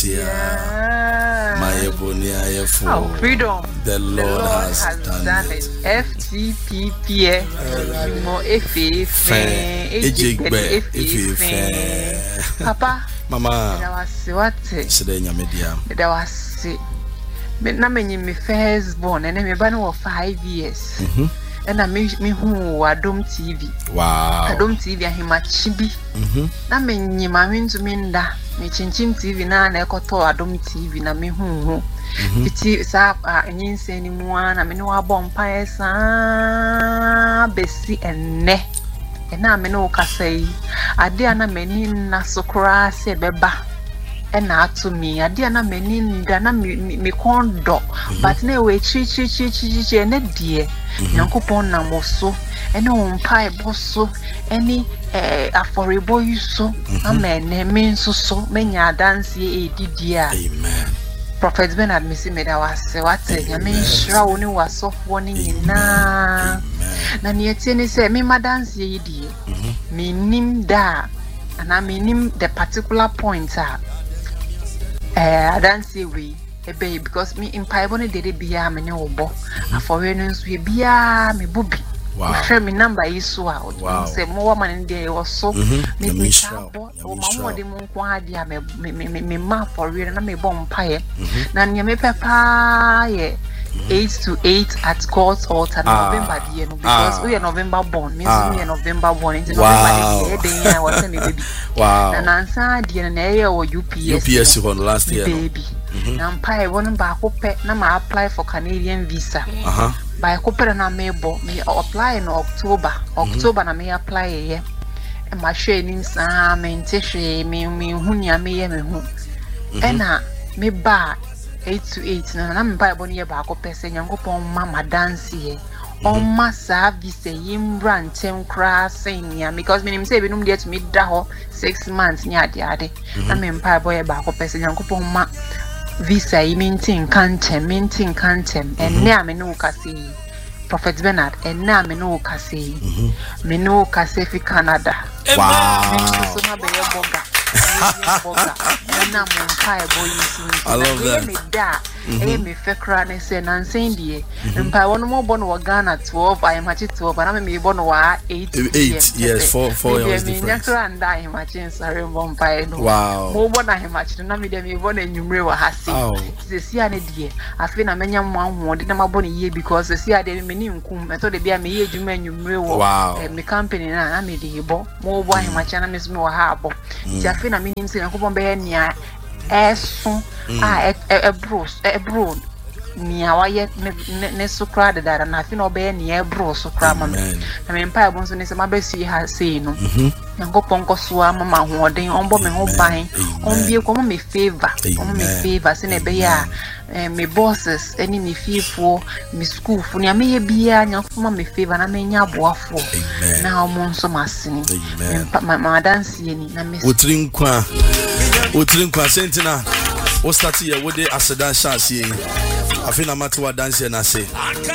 My Ebonia for freedom. The Lord has done it. FTPP. Mo efe Papa. Mama. That was what? Sedenya media. That was na me first born and me ban for 5 years. And I me who Adom TV. Wow. Adom TV ahimachibi. Na me nyima ntu minda. Me chinchin TV na ekoto Adom TV na me hu. Fiti sa nyinse ni mu na me no abom pa esa besi enne. Ena me no kasai. Ade ana meni na sokra se beba. Ena atumi ade ana meni nda na me kondo. But na we chi ene die. Nyankopon na moso ene ompa eboso eni aforibo yuso amen me nsoso menya dance edidi a amen. Prophet Bernard misi meda wase wate nyame nhira woni wasofo ni nyina na ne etie ni se me dance yedi me nim da na me nim the particular point a dance we because me in Paibone did be a many obo. For renons we be a me booby. Wow. Share me number is so out. Wow. Say more man in there was so me shout. Oh, my de Monquadia me ma for real and me bomb pie. Nan ya me papa 8 to 8 at God's altar November because we are November born. Means we are November born. Into November day I was a baby. Wow. And answer the area or UPS on last year. Baby. Nampa won ba hope na ma apply for Canadian visa. By hope na me apply in October na me apply ye. E ma hwe ni nsa me ntehwe me hunya me ye me hu. E na me ba 8 to 8 na me ba boni ye ba ko pese Nyankopon mama dance ye. On my service yimbra ntem kra senya because me nim say benum dey to me da ho 6 months nya ade na me mpa boy ba ko pese Nyankopon ma visa minting kantem and na me no kase Prophet Bernard and na me no kase me no kase fi Canada. Wow. So na be boga na mo mpa boy I love that. Me da me fekra ne se na nsendie mpa wono mo bono wa Ghana 12 I am at 12 na me bono wa 8 yes 4 years difference. Me nyakra nda I am at sare mpa no. Wow. Mo bono I am at na me dem me bono enwumre wa hase se sia ne die afi na menya mo ahode na mabɔ ne yie because se sia de me ni nkum eto de bia me ye adwuma enwumre wo me company na me de bo mo bo I am at na me so me wa ha abo ti afi na me nim se Nyankopɔn be nia eso ebro nia waye ne sukra de dara na afi na obe nia ebro sukra ma me na me mpa ebon so ne se mabesi ha sei no Nyankopɔn koso ama ma hoɔden ɔmbɔ me ho ban ɔmbie ko me favor se ne be ya me bosses any me fifo me school fu nia me ye bia Nyankopɔn me favor na me nya aboafo na ɔmo nso masini ma dance ye ni na me Utrin sentina o start here wo de aseda chance yi afi na mate wa dance na say